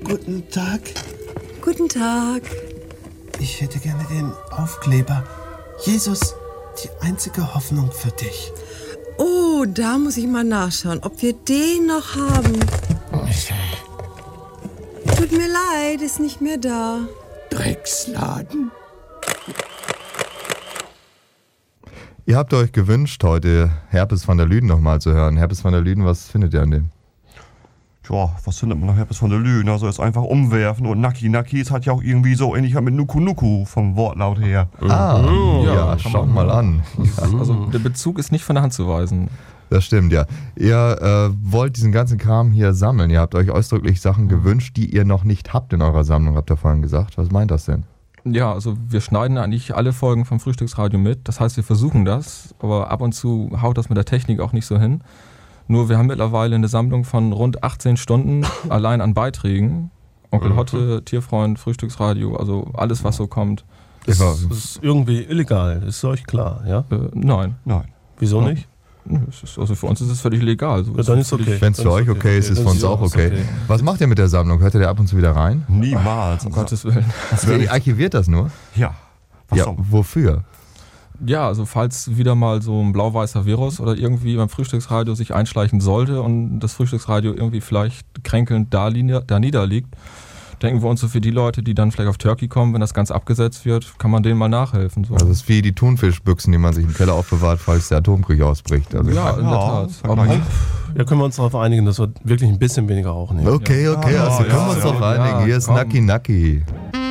Guten Tag. Guten Tag. Ich hätte gerne den Aufkleber. Jesus, die einzige Hoffnung für dich. Oh, da muss ich mal nachschauen, ob wir den noch haben. Tut mir leid, ist nicht mehr da. Drecksladen. Ihr habt euch gewünscht, heute Herpes van der Lüden nochmal zu hören. Herpes van der Lüden, was findet ihr an dem? Ja, was findet man nach Herpes van der Lüden? Also ist einfach umwerfen und Naki, es hat ja auch irgendwie so ähnlich mit Nuku Nuku vom Wortlaut her. Ja, schaut mal an. Also der Bezug ist nicht von der Hand zu weisen. Das stimmt, ja. Ihr wollt diesen ganzen Kram hier sammeln. Ihr habt euch ausdrücklich Sachen gewünscht, die ihr noch nicht habt in eurer Sammlung, habt ihr vorhin gesagt. Was meint das denn? Ja, also wir schneiden eigentlich alle Folgen vom Frühstücksradio mit. Das heißt, wir versuchen das, aber ab und zu haut das mit der Technik auch nicht so hin. Nur wir haben mittlerweile eine Sammlung von rund 18 Stunden allein an Beiträgen. Onkel Hotte, Tierfreund, Frühstücksradio, also alles, was so kommt. Das ist irgendwie illegal, ist euch klar, ja? Nein. Wieso nicht? Also für uns ist es völlig legal. Also ja, dann ist okay. Wenn es für euch okay ist, ist es für uns auch okay. Was macht ihr mit der Sammlung? Hört ihr da ab und zu wieder rein? Niemals. Um Gottes Willen. Ihr archiviert das nur? Ja. Wofür? Ja, also falls wieder mal so ein blau-weißer Virus oder irgendwie beim Frühstücksradio sich einschleichen sollte und das Frühstücksradio irgendwie vielleicht kränkelnd da niederliegt, denken wir uns so für die Leute, die dann vielleicht auf Turkey kommen, wenn das Ganze abgesetzt wird, kann man denen mal nachhelfen. So. Also das ist wie die Thunfischbüchsen, die man sich im Keller aufbewahrt, falls der Atomkrieg ausbricht. Also ja, in der Tat. Ja, können wir uns darauf einigen, dass wir wirklich ein bisschen weniger rauchen. Okay, also können wir uns darauf einigen. Hier ist Naki Naki.